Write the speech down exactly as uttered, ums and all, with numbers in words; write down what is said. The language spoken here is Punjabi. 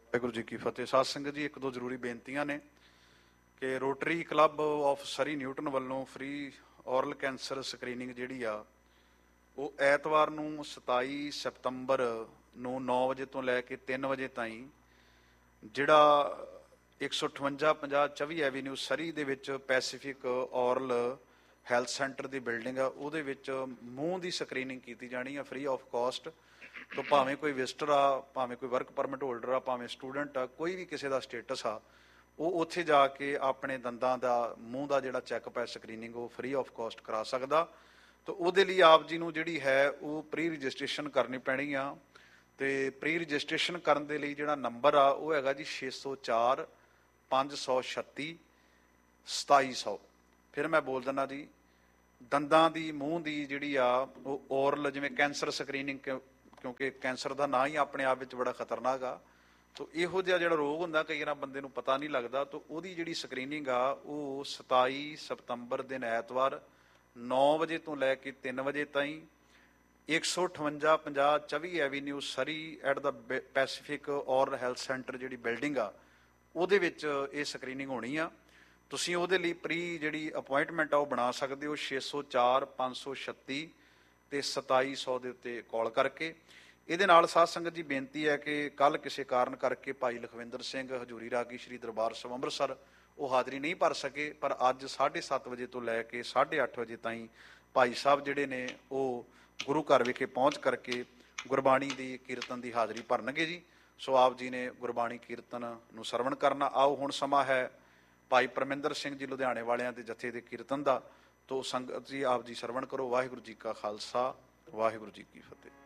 ਵਾਹਿਗੁਰੂ ਜੀ ਕੀ ਫਤਿਹ। ਸਾਧ ਸੰਗਤ ਜੀ, ਇੱਕ ਦੋ ਜ਼ਰੂਰੀ ਬੇਨਤੀਆਂ ਨੇ ਕਿ rotary club of Surrey Newton ਵੱਲੋਂ ਫ੍ਰੀ ਔਰਲ ਕੈਂਸਰ ਸਕਰੀਨਿੰਗ ਜਿਹੜੀ ਆ ਉਹ ਐਤਵਾਰ ਨੂੰ ਸਤਾਈ ਸਤੰਬਰ ਨੂੰ ਨੌ ਵਜੇ ਤੋਂ ਲੈ ਕੇ ਤਿੰਨ ਵਜੇ ਤਾਈਂ ਜਿਹੜਾ ਇੱਕ ਸੌ ਅਠਵੰਜਾ ਪੰਜਾਹ ਚੌਵੀ ਐਵੀਨਿਊ ਸਰੀ ਦੇ ਵਿੱਚ ਪੈਸੀਫਿਕ ਔਰਲ ਹੈਲਥ ਸੈਂਟਰ ਦੀ ਬਿਲਡਿੰਗ ਆ, ਉਹਦੇ ਵਿੱਚ ਮੂੰਹ ਦੀ ਸਕਰੀਨਿੰਗ ਕੀਤੀ ਜਾਣੀ ਆ ਫ੍ਰੀ ਆਫ ਕਾਸਟ। ਤੋਂ ਭਾਵੇਂ ਕੋਈ ਵਿਜ਼ਟਰ ਆ, ਭਾਵੇਂ ਕੋਈ ਵਰਕ ਪਰਮਿਟ ਹੋਲਡਰ ਆ, ਭਾਵੇਂ ਸਟੂਡੈਂਟ ਆ, ਕੋਈ ਵੀ ਕਿਸੇ ਦਾ ਸਟੇਟਸ ਆ, ਉਹ ਉੱਥੇ ਜਾ ਕੇ ਆਪਣੇ ਦੰਦਾਂ ਦਾ ਮੂੰਹ ਦਾ ਜਿਹੜਾ ਚੈੱਕਅਪ ਹੈ ਸਕਰੀਨਿੰਗ ਉਹ ਫ੍ਰੀ ਆਫ ਕਾਸਟ ਕਰਾ ਸਕਦਾ। ਤਾਂ ਉਹਦੇ ਲਈ ਆਪ ਜੀ ਨੂੰ ਜਿਹੜੀ ਹੈ ਉਹ ਪ੍ਰੀ ਰਜਿਸਟ੍ਰੇਸ਼ਨ ਕਰਨੀ ਪੈਣੀ ਆ। ਅਤੇ ਪ੍ਰੀ ਰਜਿਸਟ੍ਰੇਸ਼ਨ ਕਰਨ ਦੇ ਲਈ ਜਿਹੜਾ ਨੰਬਰ ਆ ਉਹ ਹੈਗਾ ਜੀ ਛੇ ਸੌ ਚਾਰ ਪੰਜ ਸੌ ਛੱਤੀ ਸਤਾਈ ਸੌ। ਫਿਰ ਮੈਂ ਬੋਲ ਦਿੰਦਾ ਜੀ, ਦੰਦਾਂ ਦੀ ਮੂੰਹ ਦੀ ਜਿਹੜੀ ਆ ਉਹ ਔਰਲ ਜਿਵੇਂ ਕੈਂਸਰ ਸਕਰੀਨਿੰਗ, ਕਿਉਂਕਿ ਕੈਂਸਰ ਦਾ ਨਾਂ ਹੀ ਆਪਣੇ ਆਪ ਵਿੱਚ ਬੜਾ ਖਤਰਨਾਕ ਆ। ਤਾਂ ਇਹੋ ਜਿਹਾ ਜਿਹੜਾ ਰੋਗ ਹੁੰਦਾ ਕਈ ਵਾਰ ਬੰਦੇ ਨੂੰ ਪਤਾ ਨਹੀਂ ਲੱਗਦਾ। ਤਾਂ ਉਹਦੀ ਜਿਹੜੀ ਸਕਰੀਨਿੰਗ ਆ ਉਹ ਸਤਾਈ ਸਤੰਬਰ ਦਿਨ ਐਤਵਾਰ ਨੌ ਵਜੇ ਤੋਂ ਲੈ ਕੇ ਤਿੰਨ ਵਜੇ ਤਾਈਂ ਇੱਕ ਸੌ ਅਠਵੰਜਾ ਪੰਜਾਹ ਚੌਵੀ avenue Surrey at the Pacific oral health centre ਜਿਹੜੀ ਬਿਲਡਿੰਗ ਆ ਉਹਦੇ ਵਿੱਚ ਇਹ ਸਕਰੀਨਿੰਗ ਹੋਣੀ ਆ। ਤੁਸੀਂ ਉਹਦੇ ਲਈ ਪ੍ਰੀ ਜਿਹੜੀ ਅਪੁਆਇੰਟਮੈਂਟ ਆ ਉਹ ਬਣਾ ਸਕਦੇ ਹੋ ਛੇ ਸੌ ਚਾਰ ਪੰਜ ਸੌ ਛੱਤੀ ਅਤੇ ਸਤਾਈ ਸੌ ਦੇ ਉੱਤੇ ਕਾਲ ਕਰਕੇ। ਇਹਦੇ ਨਾਲ ਸਾਧ ਸੰਗਤ ਜੀ ਬੇਨਤੀ ਹੈ ਕਿ ਕੱਲ੍ਹ ਕਿਸੇ ਕਾਰਨ ਕਰਕੇ ਭਾਈ ਲਖਵਿੰਦਰ ਸਿੰਘ ਹਜ਼ੂਰੀ ਰਾਗੀ ਸ਼੍ਰੀ ਦਰਬਾਰ ਸਾਹਿਬ ਅੰਮ੍ਰਿਤਸਰ ਉਹ ਹਾਜ਼ਰੀ ਨਹੀਂ ਭਰ ਸਕੇ, ਪਰ ਅੱਜ ਸਾਢੇ ਸੱਤ ਵਜੇ ਤੋਂ ਲੈ ਕੇ ਸਾਢੇ ਅੱਠ ਵਜੇ ਤਾਈਂ ਭਾਈ ਸਾਹਿਬ ਜਿਹੜੇ ਨੇ ਉਹ ਗੁਰੂ ਘਰ ਵਿਖੇ ਪਹੁੰਚ ਕਰਕੇ ਗੁਰਬਾਣੀ ਦੀ ਕੀਰਤਨ ਦੀ ਹਾਜ਼ਰੀ ਭਰਨਗੇ ਜੀ। ਸੋ ਆਪ ਜੀ ਨੇ ਗੁਰਬਾਣੀ ਕੀਰਤਨ ਨੂੰ ਸਰਵਣ ਕਰਨਾ। ਆਓ ਹੁਣ ਸਮਾਂ ਹੈ ਭਾਈ ਪਰਮਿੰਦਰ ਸਿੰਘ ਜੀ ਲੁਧਿਆਣੇ ਵਾਲਿਆਂ ਦੇ ਜਥੇ ਦੇ ਕੀਰਤਨ ਦਾ। ਤੋ ਸੰਗਤ ਜੀ ਆਪ ਜੀ ਸਰਵਣ ਕਰੋ। ਵਾਹਿਗੁਰੂ ਜੀ ਕਾ ਖਾਲਸਾ, ਵਾਹਿਗੁਰੂ ਜੀ ਕੀ ਫਤਿਹ।